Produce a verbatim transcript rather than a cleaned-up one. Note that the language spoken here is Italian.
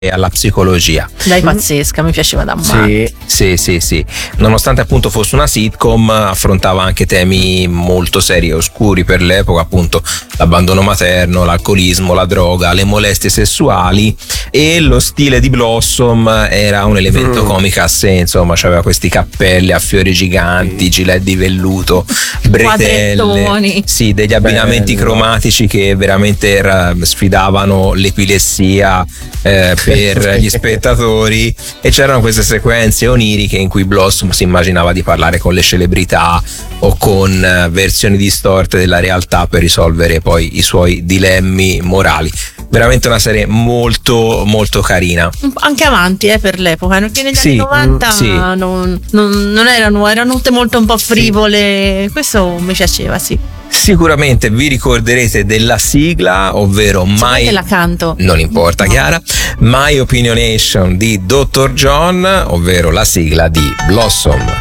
alla psicologia. Dai, pazzesca, mi piaceva da matti. Sì, sì, sì, sì. Nonostante appunto fosse una sitcom, affrontava anche temi molto seri e oscuri per l'epoca, appunto l'abbandono materno, l'alcolismo, la droga, le molestie sessuali, e lo stile di Blossom era un elemento mm. comico a sé, insomma, c'aveva questi cappelli a fiori giganti, gilet di velluto, bretelle, sì, degli abbinamenti Bello. cromatici che veramente era, sfidavano l'epilessia eh, per gli spettatori, e c'erano queste sequenze oniriche in cui Blossom si immaginava di parlare con le celebrità o con uh, versioni distorte della realtà per risolvere poi i suoi dilemmi morali. Veramente una serie molto molto carina, anche avanti eh, per l'epoca, perché negli sì, anni novanta sì. non, non, non erano erano tutte molto un po' frivole, sì. Questo mi piaceva, sì. Sicuramente vi ricorderete della sigla, ovvero Se My che la canto. Non importa, no. Chiara, My Opinionation di dottor John, ovvero la sigla di Blossom.